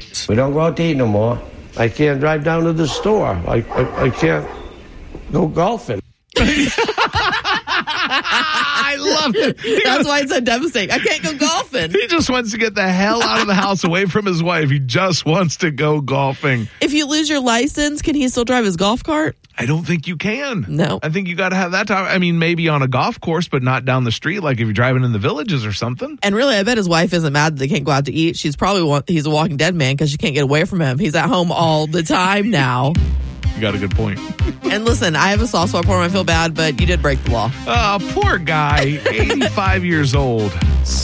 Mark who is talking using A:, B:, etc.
A: days. We don't go out to eat no more. I can't drive down to the store. I can't go golfing.
B: I love it.
C: That's why it's so devastating. I can't go golfing.
B: He just wants to get the hell out of the house, away from his wife. He just wants to go golfing.
C: If you lose your license, can he still drive his golf cart?
B: I don't think you can.
C: No.
B: I think you got to have that time. I mean, maybe on a golf course, but not down the street, like if you're driving in the Villages or something.
C: And really, I bet his wife isn't mad that they can't go out to eat. He's a walking dead man because she can't get away from him. He's at home all the time now.
B: You got a good point.
C: And listen, I have a soft spot for him. I feel bad, but you did break the law.
B: Oh, poor guy. 85 years old.